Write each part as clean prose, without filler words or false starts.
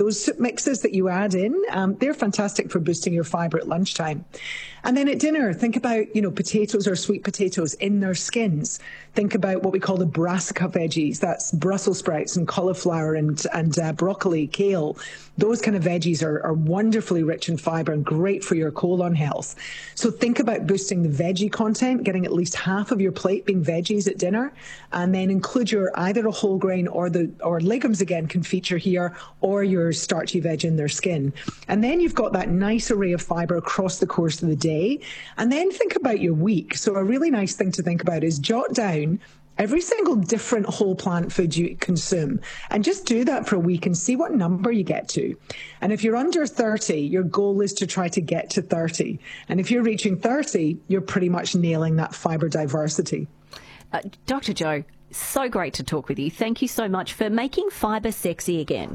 those soup mixes that you add in, they're fantastic for boosting your fibre at lunchtime. And then at dinner, think about, potatoes or sweet potatoes in their skins. Think about what we call the brassica veggies. That's Brussels sprouts and cauliflower and broccoli, kale. Those kind of veggies are wonderfully rich in fibre and great for your colon health. So think about boosting the veggie content, getting at least half of your plate being veggies at dinner, and then include your either a whole grain or legumes again can feature here, or your starchy veg in their skin. And then you've got that nice array of fibre across the course of the day. And then think about your week. So a really nice thing to think about is jot down every single different whole plant food you consume, and just do that for a week and see what number you get to. And if you're under 30, your goal is to try to get to 30. And if you're reaching 30, you're pretty much nailing that fibre diversity. Dr. Jo, so great to talk with you. Thank you so much for making fibre sexy again.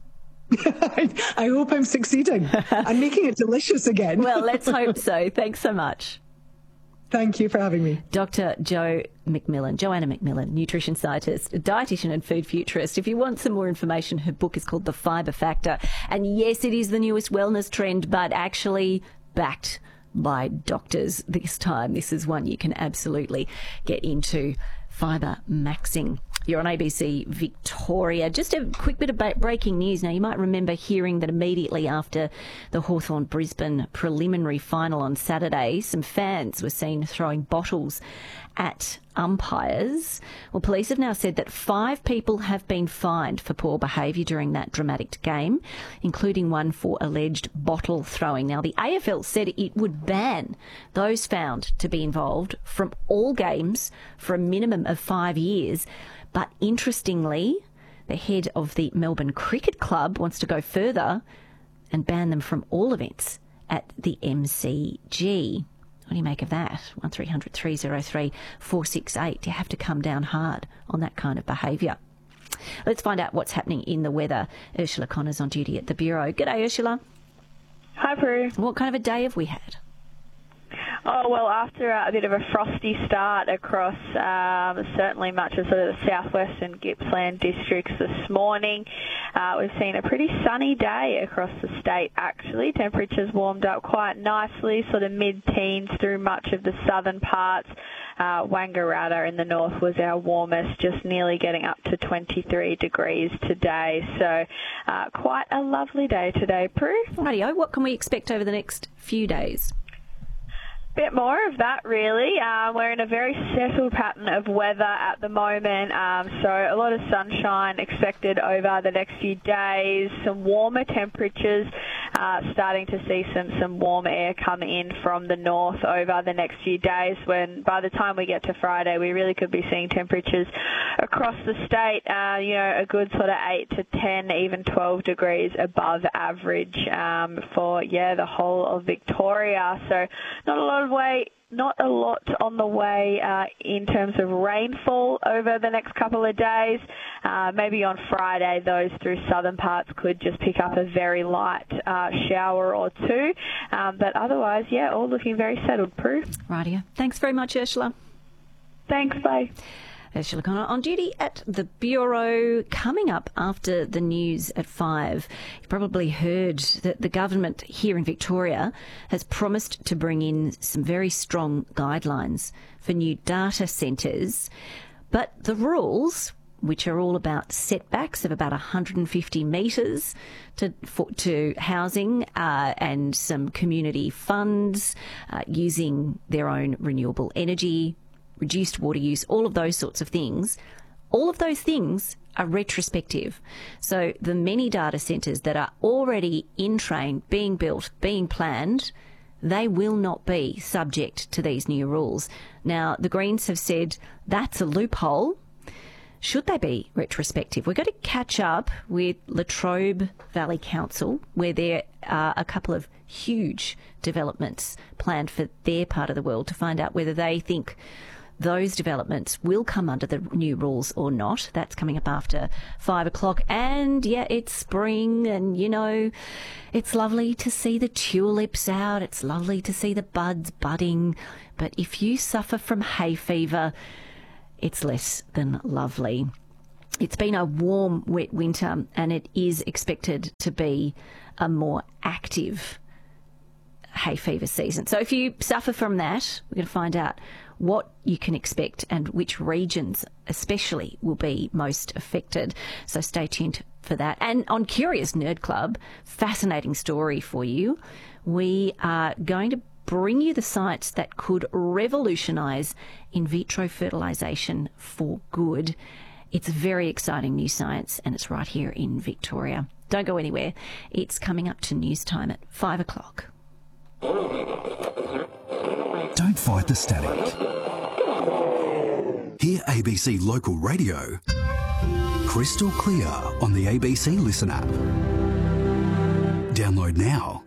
I hope I'm succeeding. I'm making it delicious again. Well, let's hope so. Thanks so much. Thank you for having me. Dr. Joanna McMillan, nutrition scientist, dietitian and food futurist. If you want some more information, her book is called The Fibre Factor. And yes, it is the newest wellness trend, but actually backed by doctors this time. This is one you can absolutely get into. Fibre maxing. You're on ABC Victoria. Just a quick bit of breaking news. Now, you might remember hearing that immediately after the Hawthorn-Brisbane preliminary final on Saturday, some fans were seen throwing bottles at umpires. Well, police have now said that 5 people have been fined for poor behaviour during that dramatic game, including one for alleged bottle throwing. Now, the AFL said it would ban those found to be involved from all games for a minimum of 5 years. But interestingly, the head of the Melbourne Cricket Club wants to go further and ban them from all events at the MCG. What do you make of that? 1300 303 468. Do you have to come down hard on that kind of behaviour? Let's find out what's happening in the weather. Ursula Connor's on duty at the Bureau. G'day, Ursula. Hi, Prue. What kind of a day have we had? Oh, well, after a bit of a frosty start across certainly much of sort of the southwest and Gippsland districts this morning, we've seen a pretty sunny day across the state, actually. Temperatures warmed up quite nicely, sort of mid-teens through much of the southern parts. Wangaratta in the north was our warmest, just nearly getting up to 23 degrees today. So quite a lovely day today, Prue. Radio, what can we expect over the next few days? Bit more of that, really. We're in a very settled pattern of weather at the moment, so a lot of sunshine expected over the next few days, some warmer temperatures, starting to see some warm air come in from the north over the next few days, when by the time we get to Friday, we really could be seeing temperatures across the state, a good sort of 8 to 10, even 12 degrees above average for, the whole of Victoria. So not a lot on the way in terms of rainfall over the next couple of days. Maybe on Friday, those through southern parts could just pick up a very light shower or two. But otherwise, all looking very settled, Prue. Rightio. Thanks very much, Ursula. Thanks, bye. Ursula Connor on duty at the Bureau. Coming up after the news at 5, you've probably heard that the government here in Victoria has promised to bring in some very strong guidelines for new data centres. But the rules, which are all about setbacks of about 150 metres to housing and some community funds, using their own renewable energy, reduced water use, all of those sorts of things. All of those things are retrospective. So the many data centres that are already in train, being built, being planned, they will not be subject to these new rules. Now, the Greens have said that's a loophole. Should they be retrospective? We're going to catch up with Latrobe Valley Council, where there are a couple of huge developments planned for their part of the world, to find out whether they think those developments will come under the new rules or not. That's coming up after 5 o'clock. And it's spring, and it's lovely to see the tulips out. It's lovely to see the buds budding. But if you suffer from hay fever, it's less than lovely. It's been a warm, wet winter, and it is expected to be a more active hay fever season. So if you suffer from that, we're going to find out what you can expect and which regions especially will be most affected. So stay tuned for that. And on Curious Nerd Club, fascinating story for you. We are going to bring you the science that could revolutionise in vitro fertilisation for good. It's very exciting new science, and it's right here in Victoria. Don't go anywhere. It's coming up to news time at 5 o'clock. Don't fight the static. Hear ABC Local Radio crystal clear on the ABC Listen app. Download now.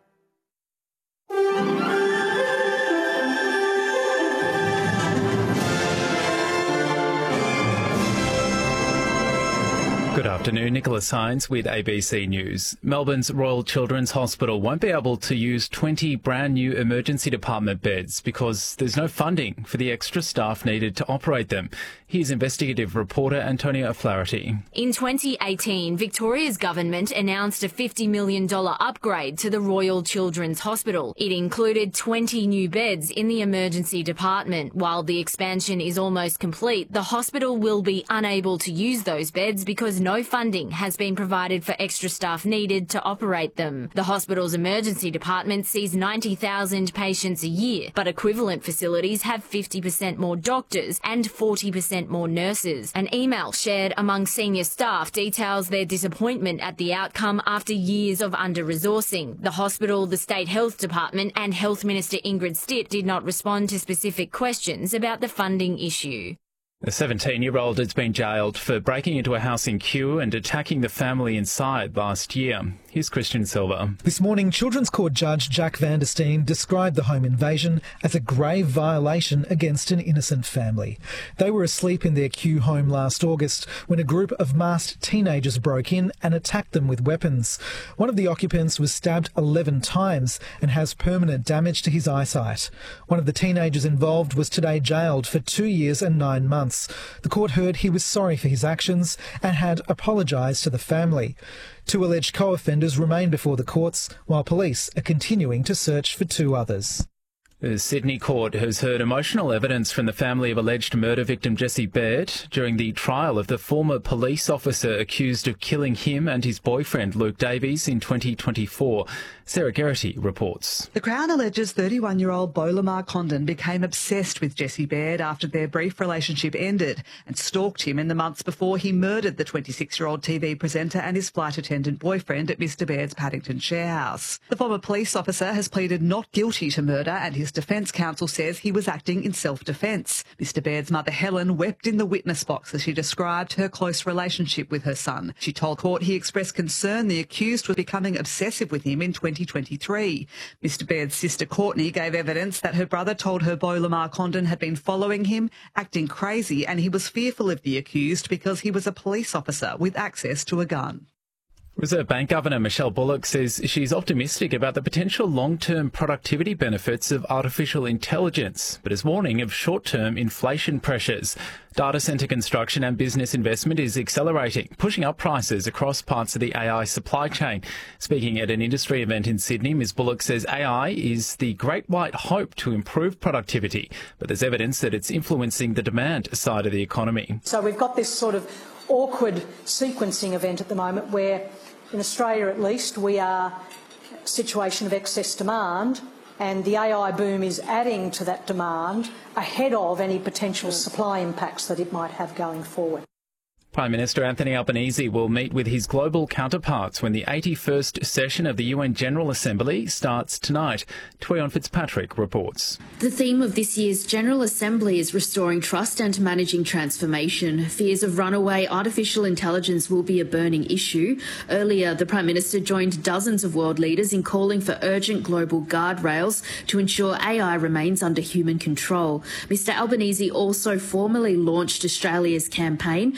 Good afternoon, Nicholas Hines with ABC News. Melbourne's Royal Children's Hospital won't be able to use 20 brand new emergency department beds because there's no funding for the extra staff needed to operate them. Here's investigative reporter Antonia O'Flaherty. In 2018, Victoria's government announced a $50 million upgrade to the Royal Children's Hospital. It included 20 new beds in the emergency department. While the expansion is almost complete, the hospital will be unable to use those beds because no funding has been provided for extra staff needed to operate them. The hospital's emergency department sees 90,000 patients a year, but equivalent facilities have 50% more doctors and 40% more nurses. An email shared among senior staff details their disappointment at the outcome after years of under-resourcing. The hospital, the State Health Department and Health Minister Ingrid Stitt did not respond to specific questions about the funding issue. A 17-year-old has been jailed for breaking into a house in Kew and attacking the family inside last year. Here's Christian Silva. This morning, Children's Court Judge Jack van der Steen described the home invasion as a grave violation against an innocent family. They were asleep in their Kew home last August when a group of masked teenagers broke in and attacked them with weapons. One of the occupants was stabbed 11 times and has permanent damage to his eyesight. One of the teenagers involved was today jailed for 2 years and 9 months. The court heard he was sorry for his actions and had apologised to the family. 2 alleged co-offenders remain before the courts, while police are continuing to search for 2 others. The Sydney court has heard emotional evidence from the family of alleged murder victim Jesse Baird during the trial of the former police officer accused of killing him and his boyfriend Luke Davies in 2024. Sarah Geraghty reports. The Crown alleges 31-year-old Beau Lamar Condon became obsessed with Jesse Baird after their brief relationship ended and stalked him in the months before he murdered the 26-year-old TV presenter and his flight attendant boyfriend at Mr Baird's Paddington share house. The former police officer has pleaded not guilty to murder, and his defence counsel says he was acting in self-defence. Mr Baird's mother Helen wept in the witness box as she described her close relationship with her son. She told court he expressed concern the accused was becoming obsessive with him in 2023. Mr Baird's sister Courtney gave evidence that her brother told her Beau Lamar Condon had been following him, acting crazy, and he was fearful of the accused because he was a police officer with access to a gun. Reserve Bank Governor Michelle Bullock says she's optimistic about the potential long-term productivity benefits of artificial intelligence, but is warning of short-term inflation pressures. Data centre construction and business investment is accelerating, pushing up prices across parts of the AI supply chain. Speaking at an industry event in Sydney, Ms Bullock says AI is the great white hope to improve productivity, but there's evidence that it's influencing the demand side of the economy. So we've got this sort of awkward sequencing event at the moment where, in Australia at least, we are in a situation of excess demand, and the AI boom is adding to that demand ahead of any potential supply impacts that it might have going forward. Prime Minister Anthony Albanese will meet with his global counterparts when the 81st session of the UN General Assembly starts tonight. Tweon Fitzpatrick reports. The theme of this year's General Assembly is restoring trust and managing transformation. Fears of runaway artificial intelligence will be a burning issue. Earlier, the Prime Minister joined dozens of world leaders in calling for urgent global guardrails to ensure AI remains under human control. Mr Albanese also formally launched Australia's campaign for a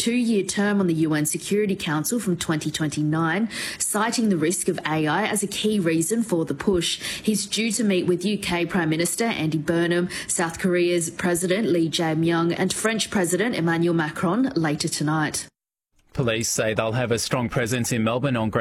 2-year term on the UN Security Council from 2029, citing the risk of AI as a key reason for the push. He's due to meet with UK Prime Minister Andy Burnham, South Korea's President Lee Jae-myung and French President Emmanuel Macron later tonight. Police say they'll have a strong presence in Melbourne on